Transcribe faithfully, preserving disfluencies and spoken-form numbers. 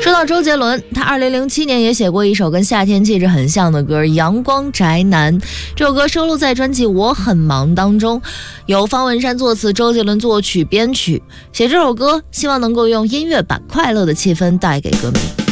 说到周杰伦，他二零零七年也写过一首跟夏天气质很像的歌《阳光宅男》，这首歌收录在专辑《我很忙》当中，由方文山作词，周杰伦作曲编曲。写这首歌希望能够用音乐把快乐的气氛带给歌迷。